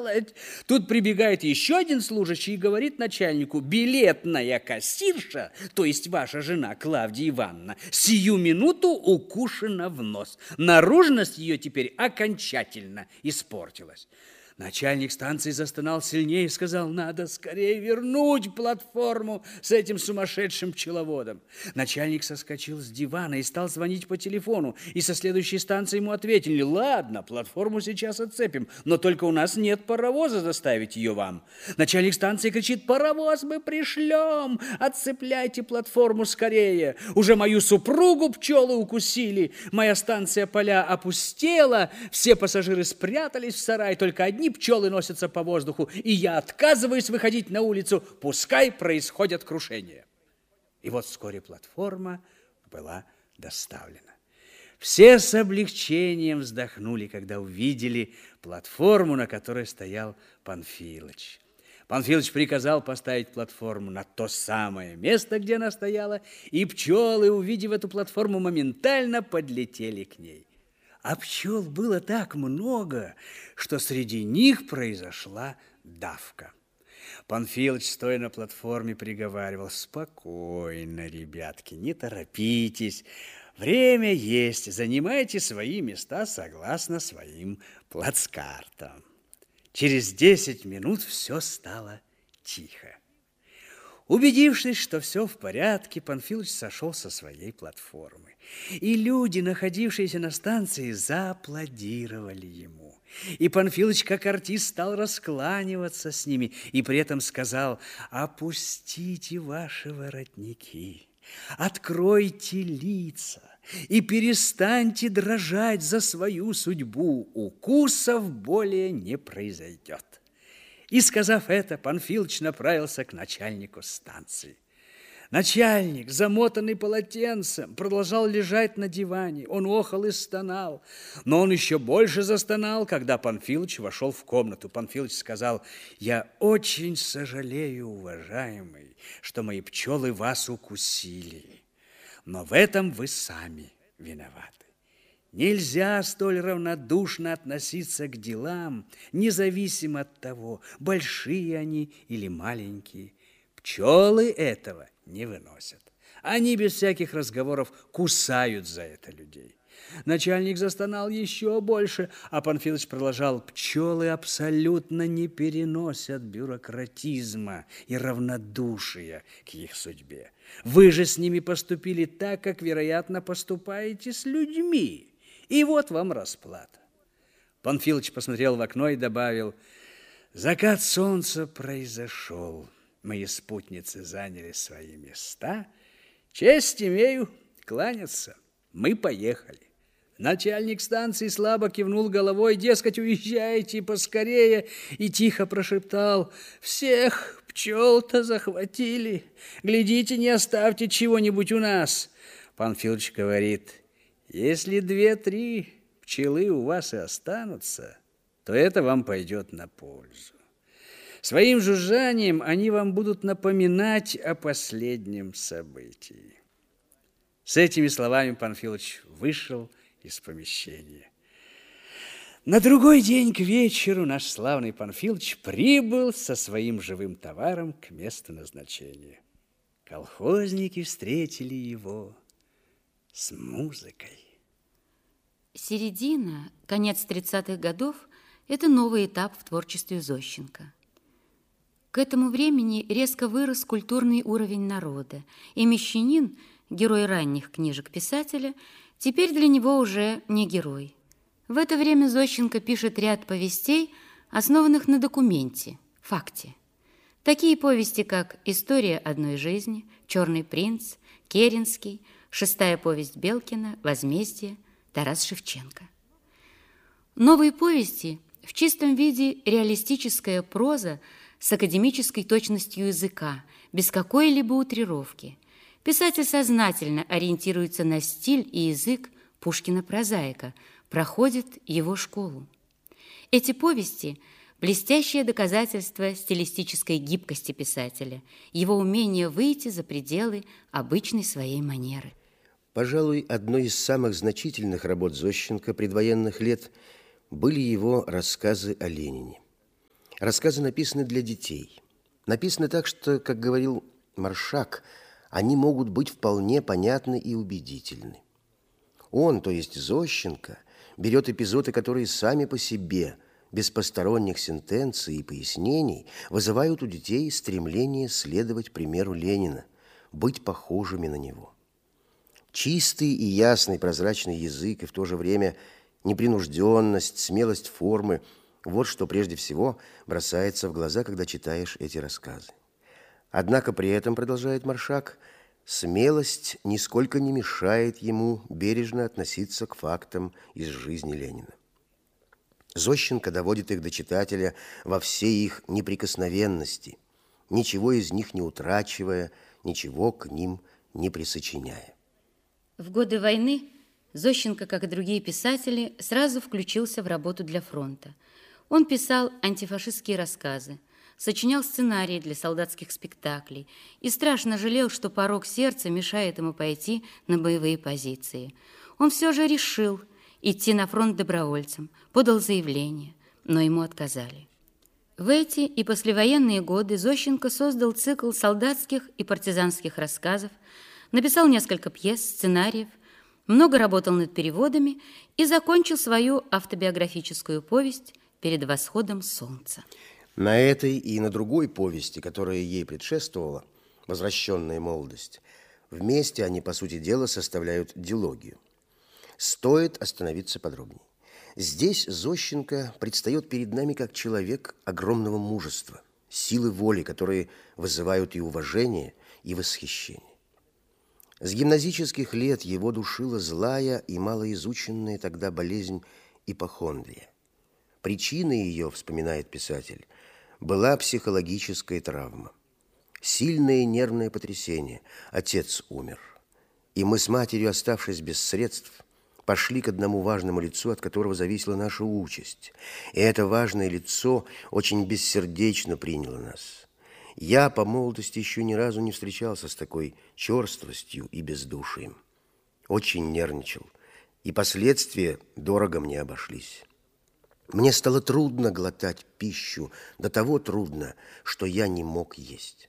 делать? Тут прибегает еще один служащий и говорит начальнику: билетная кассирша, то есть ваша жена Клавдия Ивановна, сию минуту укушена в нос. Наружность ее теперь окончательно испортилась. Начальник станции застонал сильнее и сказал: надо скорее вернуть платформу с этим сумасшедшим пчеловодом. Начальник соскочил с дивана и стал звонить по телефону. И со следующей станции ему ответили: ладно, платформу сейчас отцепим, но только у нас нет паровоза доставить ее вам. Начальник станции кричит: паровоз мы пришлем, отцепляйте платформу скорее. Уже мою супругу пчелы укусили, моя станция поля опустела, все пассажиры спрятались в сарай, только одни пчелы носятся по воздуху, и я отказываюсь выходить на улицу, пускай происходят крушения. И вот вскоре платформа была доставлена. Все с облегчением вздохнули, когда увидели платформу, на которой стоял Панфилыч. Панфилыч приказал поставить платформу на то самое место, где она стояла, и пчелы, увидев эту платформу, моментально подлетели к ней. А пчел было так много, что среди них произошла давка. Панфилыч, стоя на платформе, приговаривал: спокойно, ребятки, не торопитесь, время есть, занимайте свои места согласно своим плацкартам. Через 10 минут все стало тихо. Убедившись, что все в порядке, Панфилыч сошел со своей платформы. И люди, находившиеся на станции, зааплодировали ему. И Панфилыч, как артист, стал раскланиваться с ними и при этом сказал: опустите ваши воротники, откройте лица и перестаньте дрожать за свою судьбу. Укусов более не произойдет. И, сказав это, Панфилыч направился к начальнику станции. Начальник, замотанный полотенцем, продолжал лежать на диване. Он охал и стонал. Но он еще больше застонал, когда Панфилыч вошел в комнату. Панфилыч сказал: я очень сожалею, уважаемый, что мои пчелы вас укусили. Но в этом вы сами виноваты. Нельзя столь равнодушно относиться к делам, независимо от того, большие они или маленькие. Пчелы этого не выносят. Они без всяких разговоров кусают за это людей. Начальник застонал еще больше, а Панфилыч продолжал: пчелы абсолютно не переносят бюрократизма и равнодушия к их судьбе. Вы же с ними поступили так, как, вероятно, поступаете с людьми. И вот вам расплата. Панфилыч посмотрел в окно и добавил: закат солнца произошел. Мои спутницы заняли свои места. Честь имею кланяться. Мы поехали. Начальник станции слабо кивнул головой, дескать, уезжайте поскорее, и тихо прошептал: всех пчел-то захватили. Глядите, не оставьте чего-нибудь у нас. Панфилыч говорит: если 2-3 пчелы у вас и останутся, то это вам пойдет на пользу. Своим жужжанием они вам будут напоминать о последнем событии. С этими словами Панфилыч вышел из помещения. На другой день к вечеру наш славный Панфилыч прибыл со своим живым товаром к месту назначения. Колхозники встретили его с музыкой. Середина, конец 30-х годов – это новый этап в творчестве Зощенко. К этому времени резко вырос культурный уровень народа, и мещанин, герой ранних книжек писателя, теперь для него уже не герой. В это время Зощенко пишет ряд повестей, основанных на документе, факте. Такие повести, как «История одной жизни», «Черный принц», «Керенский», «Шестая повесть Белкина», «Возмездие», Тарас Шевченко. Новые повести в чистом виде реалистическая проза с академической точностью языка, без какой-либо утрировки. Писатель сознательно ориентируется на стиль и язык Пушкина-прозаика, проходит его школу. Эти повести – блестящее доказательство стилистической гибкости писателя, его умения выйти за пределы обычной своей манеры. Пожалуй, одной из самых значительных работ Зощенко предвоенных лет были его рассказы о Ленине. Рассказы написаны для детей. Написаны так, что, как говорил Маршак, они могут быть вполне понятны и убедительны. Он, то есть Зощенко, берет эпизоды, которые сами по себе, без посторонних сентенций и пояснений, вызывают у детей стремление следовать примеру Ленина, быть похожими на него. Чистый и ясный прозрачный язык и в то же время непринужденность, смелость формы – вот что прежде всего бросается в глаза, когда читаешь эти рассказы. Однако при этом, продолжает Маршак, смелость нисколько не мешает ему бережно относиться к фактам из жизни Ленина. Зощенко доводит их до читателя во всей их неприкосновенности, ничего из них не утрачивая, ничего к ним не присочиняя. В годы войны Зощенко, как и другие писатели, сразу включился в работу для фронта. Он писал антифашистские рассказы, сочинял сценарии для солдатских спектаклей и страшно жалел, что порок сердца мешает ему пойти на боевые позиции. Он все же решил идти на фронт добровольцем, подал заявление, но ему отказали. В эти и послевоенные годы Зощенко создал цикл солдатских и партизанских рассказов, написал несколько пьес, сценариев, много работал над переводами и закончил свою автобиографическую повесть «Перед восходом солнца». На этой и на другой повести, которая ей предшествовала, «Возвращенная молодость», вместе они, по сути дела, составляют дилогию. Стоит остановиться подробнее. Здесь Зощенко предстает перед нами как человек огромного мужества, силы воли, которые вызывают и уважение, и восхищение. С гимназических лет его душила злая и малоизученная тогда болезнь ипохондрия. Причиной ее, вспоминает писатель, была психологическая травма. Сильное нервное потрясение. Отец умер. И мы с матерью, оставшись без средств, пошли к одному важному лицу, от которого зависела наша участь. И это важное лицо очень бессердечно приняло нас. Я по молодости еще ни разу не встречался с такой черствостью и бездушием. Очень нервничал, и последствия дорого мне обошлись. Мне стало трудно глотать пищу, до того трудно, что я не мог есть.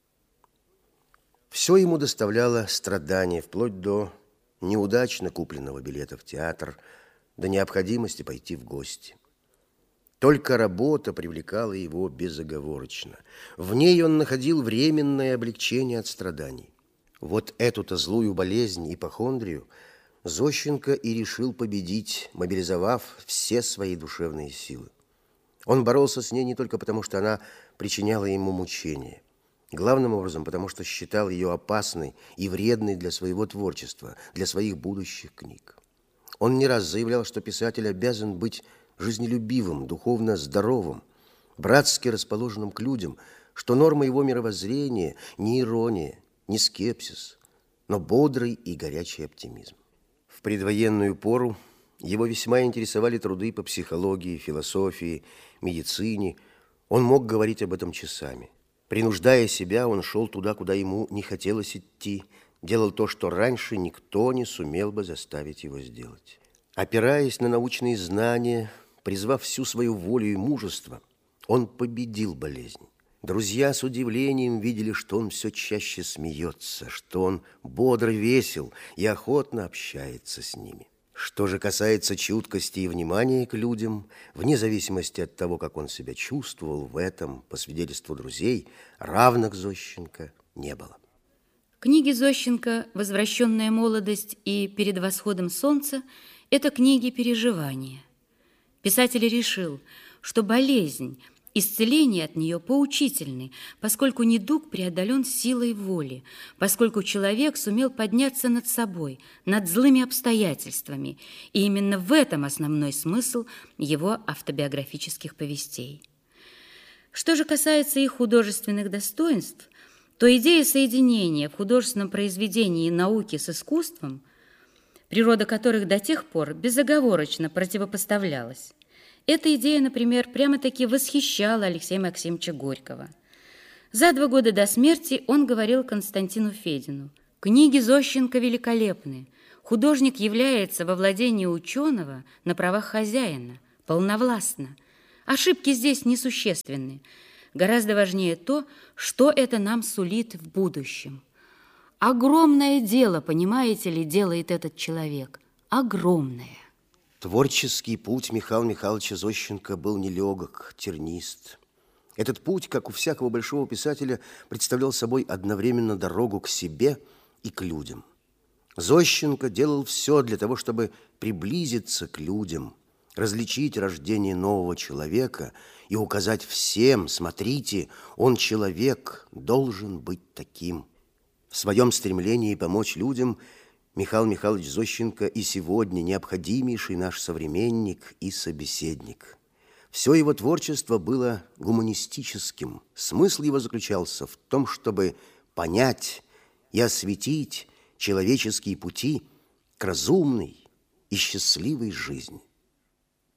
Все ему доставляло страдания, вплоть до неудачно купленного билета в театр, до необходимости пойти в гости. Только работа привлекала его безоговорочно. В ней он находил временное облегчение от страданий. Вот эту-то злую болезнь, ипохондрию, Зощенко и решил победить, мобилизовав все свои душевные силы. Он боролся с ней не только потому, что она причиняла ему мучения, главным образом потому, что считал ее опасной и вредной для своего творчества, для своих будущих книг. Он не раз заявлял, что писатель обязан быть жизнелюбивым, духовно здоровым, братски расположенным к людям, что норма его мировоззрения не ирония, не скепсис, но бодрый и горячий оптимизм. В предвоенную пору его весьма интересовали труды по психологии, философии, медицине. Он мог говорить об этом часами. Принуждая себя, он шел туда, куда ему не хотелось идти, делал то, что раньше никто не сумел бы заставить его сделать. Опираясь на научные знания, призвав всю свою волю и мужество, он победил болезнь. Друзья с удивлением видели, что он все чаще смеется, что он бодро, весел и охотно общается с ними. Что же касается чуткости и внимания к людям, вне зависимости от того, как он себя чувствовал, в этом, по свидетельству друзей, равных Зощенко не было. Книги Зощенко «Возвращенная молодость» и «Перед восходом солнца» – это книги переживания. Писатель решил, что болезнь, исцеление от нее поучительны, поскольку недуг преодолен силой воли, поскольку человек сумел подняться над собой, над злыми обстоятельствами, и именно в этом основной смысл его автобиографических повестей. Что же касается их художественных достоинств, то идея соединения в художественном произведении науки с искусством, природа которых до тех пор безоговорочно противопоставлялась, эта идея, например, прямо-таки восхищала Алексея Максимовича Горького. За 2 года до смерти он говорил Константину Федину: «Книги Зощенко великолепны. Художник является во владении ученого на правах хозяина, полновластно. Ошибки здесь несущественны. Гораздо важнее то, что это нам сулит в будущем. Огромное дело, понимаете ли, делает этот человек. Огромное. Творческий путь Михаила Михайловича Зощенко был нелегок, тернист. Этот путь, как у всякого большого писателя, представлял собой одновременно дорогу к себе и к людям. Зощенко делал все для того, чтобы приблизиться к людям, различить рождение нового человека и указать всем: смотрите, он человек, должен быть таким. В своем стремлении помочь людям Михаил Михайлович Зощенко и сегодня необходимейший наш современник и собеседник. Все его творчество было гуманистическим. Смысл его заключался в том, чтобы понять и осветить человеческие пути к разумной и счастливой жизни.